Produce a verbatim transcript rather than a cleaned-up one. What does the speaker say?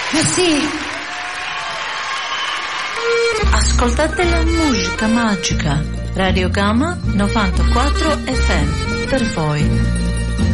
Merci. Ascoltate la musica magica. Radio Gamma novantaquattro F M. Per voi.